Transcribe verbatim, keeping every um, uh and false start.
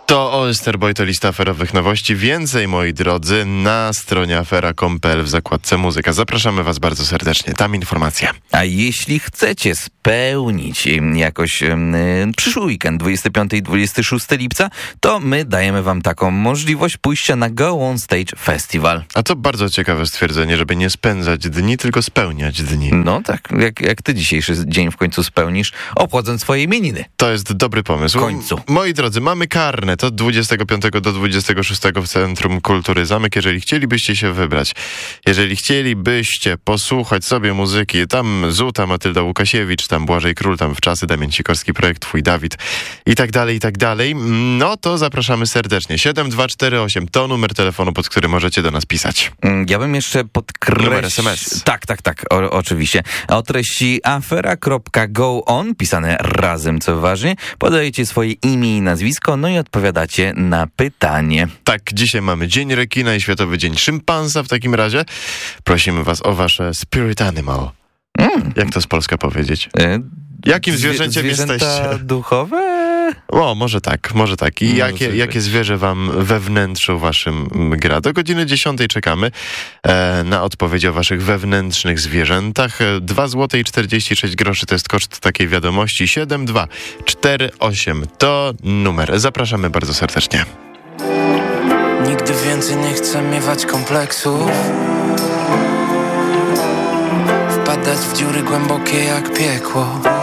To Oysterboy, to lista aferowych nowości. Więcej, moi drodzy, na stronie afera kropka com kropka pe el w zakładce muzyka. Zapraszamy was bardzo serdecznie. Tam informacja. A jeśli chcecie spełnić jakoś yy, przyszły weekend, dwudziestego piątego i dwudziestego szóstego lipca, to my dajemy wam taką możliwość pójścia na Go On Stage Festival. A to bardzo ciekawe stwierdzenie, żeby nie spędzać dni, tylko spełniać dni. No tak, jak, jak ty dzisiejszy dzień w końcu spełnisz, obchodząc swoje imieniny. To jest dobry pomysł. W końcu. Moi drodzy, mamy karne. To dwudziestego piątego do dwudziestego szóstego w Centrum Kultury Zamek. Jeżeli chcielibyście się wybrać, jeżeli chcielibyście posłuchać sobie muzyki, tam Zuta, Matylda Łukasiewicz, tam Błażej Król, tam Wczasy, Damian Sikorski, Projekt Twój Dawid i tak dalej, i tak dalej, no to zapraszamy serdecznie. siedem dwa cztery osiem to numer telefonu, pod który możecie do nas pisać. Ja bym jeszcze podkreślił... Numer es em es. Tak, tak, tak, o, oczywiście. O treści afera kropka go on, pisane razem, co ważne, podajecie swoje imię i nazwisko, no i odpowiadacie na pytanie. Tak, dzisiaj mamy Dzień Rekina i Światowy Dzień Szympansa. W takim razie prosimy was o wasze spirit animal. Mm. Jak to z polska powiedzieć? Y- Jakim zwierzęciem Zwierzęta jesteście? duchowe? O, może tak, może tak. I Może jakie, tak jakie być. zwierzę wam we wnętrzu waszym gra? Do godziny dziesiątej czekamy e, na odpowiedzi o waszych wewnętrznych zwierzętach. dwa złote i czterdzieści sześć groszy to jest koszt takiej wiadomości. siedem dwa cztery osiem to numer. Zapraszamy bardzo serdecznie. Nigdy więcej nie chcę miewać kompleksów, wpadać w dziury głębokie jak piekło.